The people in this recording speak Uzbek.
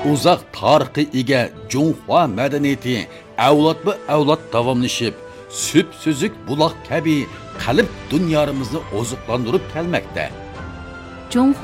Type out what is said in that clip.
Uzaq tarixi ega Junhua madaniyati avlodma-avlod davomlashib, süp-süzük buloq kabi qalb dunyomizni oziqlantirib kelmoqda.